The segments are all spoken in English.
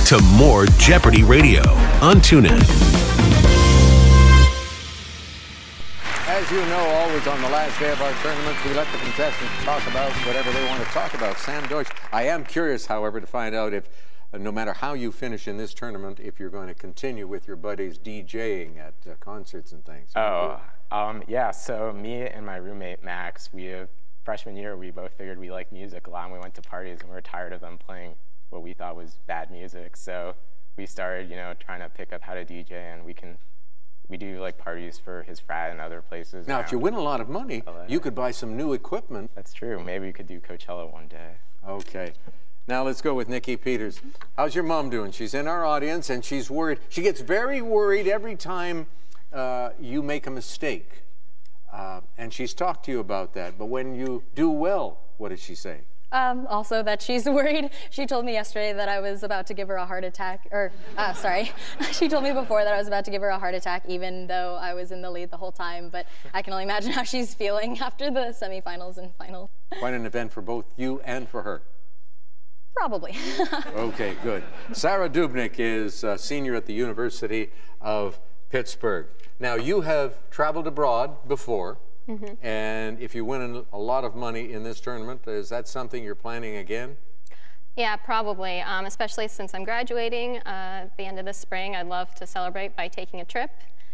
to more Jeopardy Radio on TuneIn. As you know, always on the last day of our tournaments, we let the contestants talk about whatever they want to talk about. Sam Deutsch. I am curious, however, to find out if, no matter how you finish in this tournament, if you're going to continue with your buddies DJing at concerts and things. Yeah, so me and my roommate, Max, freshman year, we both figured we liked music a lot, and we went to parties, and we were tired of them playing what we thought was bad music. So we started, trying to pick up how to DJ, and we do like parties for his frat and other places. Now, if you win a lot of money, you could buy some new equipment. That's true. Maybe we could do Coachella one day. Okay. Now let's go with Nikki Peters. How's your mom doing? She's in our audience, and she's worried. She gets very worried every time you make a mistake. And she's talked to you about that. But when you do well, what does she say? Also that she's worried. She told me yesterday that I was about to give her a heart attack, she told me before that I was about to give her a heart attack even though I was in the lead the whole time, but I can only imagine how she's feeling after the semifinals and finals. Quite an event for both you and for her. Probably. Okay, good. Sarah Dubnik is a senior at the University of Pittsburgh. Now, you have traveled abroad before. Mm-hmm. And if you win a lot of money in this tournament, is that something you're planning again? Yeah, probably, especially since I'm graduating at the end of the spring. I'd love to celebrate by taking a trip.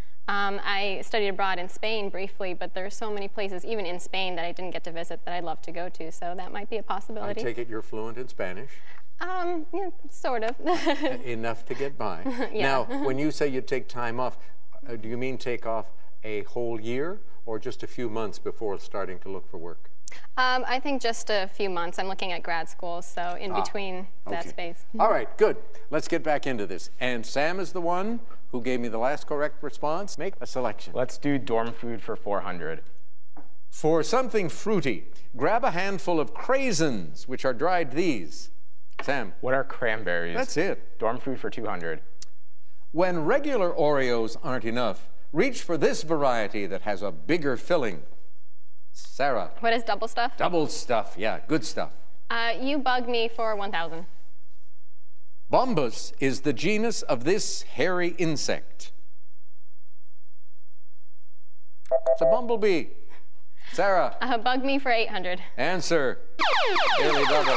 I studied abroad in Spain briefly, but there are so many places, even in Spain, that I didn't get to visit that I'd love to go to, so that might be a possibility. I take it you're fluent in Spanish? Yeah, sort of. Enough to get by. Yeah. Now, when you say you take time off, do you mean take off a whole year or just a few months before starting to look for work? I think just a few months. I'm looking at grad school, so in between that space. All right, good. Let's get back into this. And Sam is the one who gave me the last correct response. Make a selection. Let's do dorm food for 400. For something fruity, grab a handful of craisins, which are dried these. Sam. What are cranberries? That's it. Dorm food for 200. When regular Oreos aren't enough, reach for this variety that has a bigger filling. Sarah. What is double stuff? Double stuff, yeah, good stuff. You bug me for 1,000. Bombus is the genus of this hairy insect. It's a bumblebee. Sarah. Bug me for 800. Answer. Nearly double.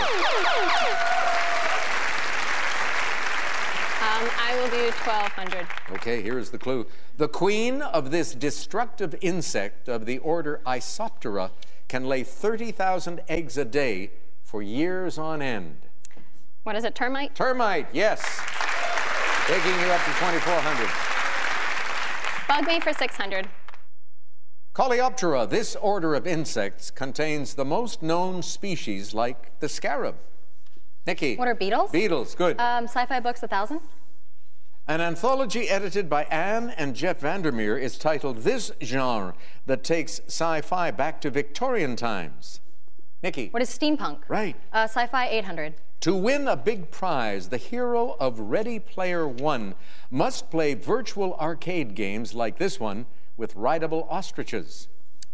I will do 1,200. Okay, here's the clue. The queen of this destructive insect of the order Isoptera can lay 30,000 eggs a day for years on end. What is it, termite? Termite, yes. Taking you up to 2,400. Bug me for 600. Coleoptera, this order of insects, contains the most known species like the scarab. Nikki. What are beetles? Beetles, good. Sci-fi books, 1,000. An anthology edited by Anne and Jeff Vandermeer is titled This Genre that takes sci-fi back to Victorian times. Nikki. What is steampunk? Right. Sci-fi 800. To win a big prize, the hero of Ready Player One must play virtual arcade games like this one with rideable ostriches.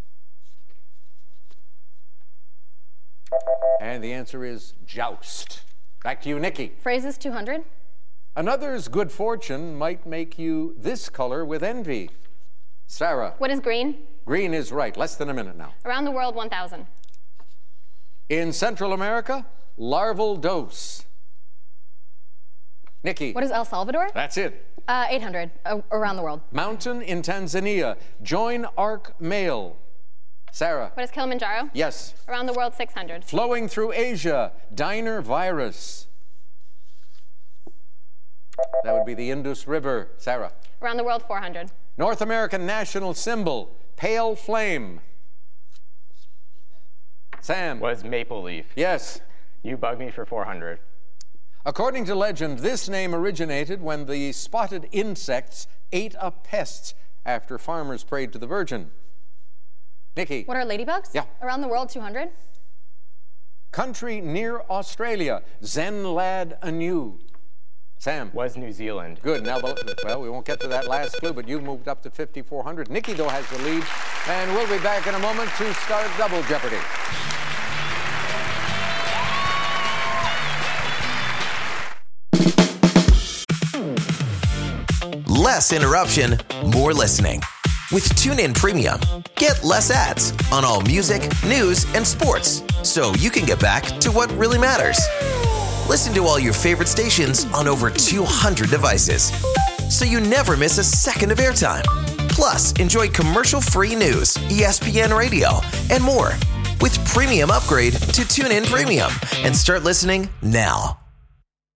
And the answer is Joust. Back to you, Nikki. Phrases 200. Another's good fortune might make you this color with envy. Sarah. What is green? Green is right. Less than a minute now. Around the world, 1,000. In Central America, larval dose. Nikki. What is El Salvador? That's it. 800. Around the world. Mountain in Tanzania. Join Arc Mail. Sarah. What is Kilimanjaro? Yes. Around the world, 600. Flowing through Asia. Diner virus. That would be the Indus River. Sarah. Around the world, 400. North American national symbol. Pale flame. Sam. What is maple leaf? Yes. You bug me for 400. According to legend, this name originated when the spotted insects ate up pests after farmers prayed to the Virgin. Nikki. What are ladybugs? Yeah. Around the world, 200. Country near Australia. Zen lad anew. Sam. Was New Zealand. Good. Now, well, we won't get to that last clue, but you've moved up to 5,400. Nikki, though, has the lead. And we'll be back in a moment to start Double Jeopardy. Less interruption, more listening. With TuneIn Premium, get less ads on all music, news, and sports, so you can get back to what really matters. Listen to all your favorite stations on over 200 devices, so you never miss a second of airtime. Plus, enjoy commercial-free news, ESPN Radio, and more. With Premium, upgrade to TuneIn Premium and start listening now.